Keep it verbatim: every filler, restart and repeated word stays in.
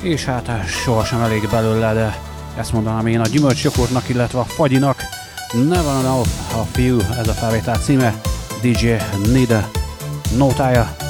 és hát sohasem elég belőle, de ezt mondanám én a gyümölcsjoghurtnak, illetve a fagyinak. Never Enough a Few, ez a felvétel címe, dé dzsé Nida nótája.